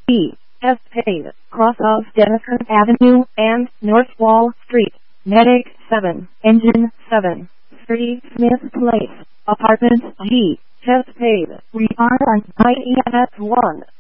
E. Espade, cross of Denison Avenue and North Wall Street. Medic 7, Engine 7, 30 Smith Place, Apartment G. Espade, reply on IES 1.